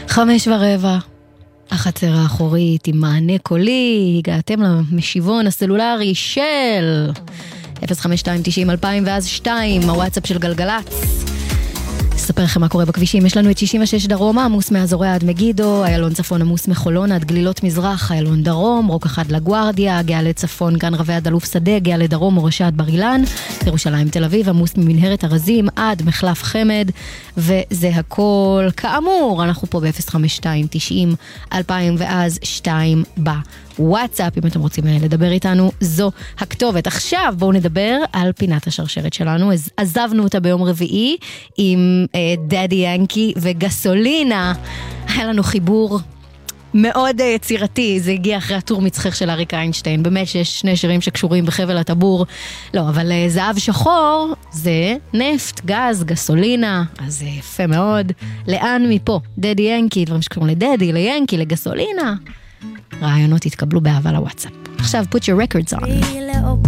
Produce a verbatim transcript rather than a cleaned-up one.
חמש ורבע, החצר האחורית עם מענה קולי, הגעתם למשיבון הסלולרי של אפס חמש שתיים תשעים אלפיים ואז שתיים, הוואטסאפ של גלגלץ. אספר לכם מה קורה בכבישים. יש לנו את שישים ושש דרומה, עמוס מאזורי עד מגידו, איילון צפון עמוס מחולון עד גלילות מזרח, איילון דרום, רוק אחד לגוארדיה, גאה לצפון, גן רבי עד אלוף שדה, גאה לדרום, מורשה עד בר אילן, ירושלים תל אביב, עמוס ממנהרת הרזים עד מחלף חמד, וזה הכל. כאמור, אנחנו פה ב-אפס חמש שתיים תשעים אלפיים ואז שתיים בוואטסאפ, אם אתם רוצים לדבר איתנו, זו הכתובת. עכשיו בואו נדבר על פינת השרשרת שלנו. עזבנו אותה ביום רביעי עם דדי ינקי וגסולינה. היה לנו חיבור מאוד יצירתי, זה הגיע אחרי הטור מצחך של אריק איינשטיין. באמת שיש שני שירים שקשורים בחבל הטבור. לא, אבל זהב שחור זה נפט, גז, גסולינה, אז זה יפה מאוד. לאן מפה? דדי ינקי, דברים שקוראים לדדי, ליינקי, לגסולינה. רעיונות התקבלו באהבה לוואטסאפ. עכשיו put your records on.